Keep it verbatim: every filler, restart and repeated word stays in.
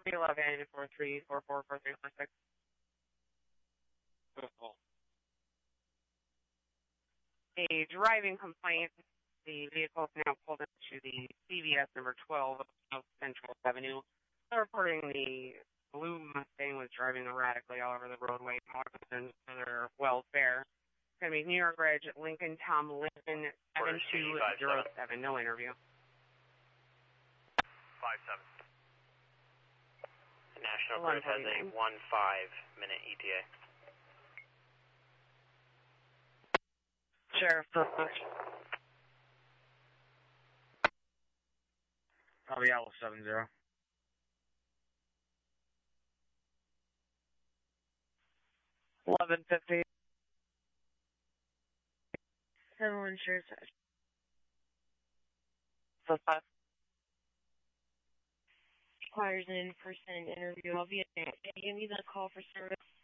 three eleven four three four four four three four six. A driving complaint. The vehicle is now pulled into the C V S number twelve of South Central Avenue. They're reporting the blue Mustang was driving erratically all over the roadway, causing their welfare. It's going to be New York Reg, Lincoln Tom Lincoln, seven two zero seven. No interview. five seven. The National Grid has a one five minute E T A. Sheriff, dispatch. Copy, Owl seven zero. eleven fifty. seven one Sheriff. Suspect. Requires an in-person interview. I'll be at give me the call for service.